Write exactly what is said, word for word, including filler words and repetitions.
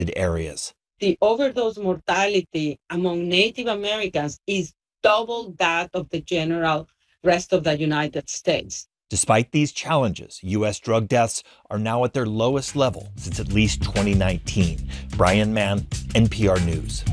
areas. The overdose mortality among Native Americans is double that of the general rest of the United States. Despite these challenges, U S drug deaths are now at their lowest level since at least twenty nineteen. Brian Mann, N P R News.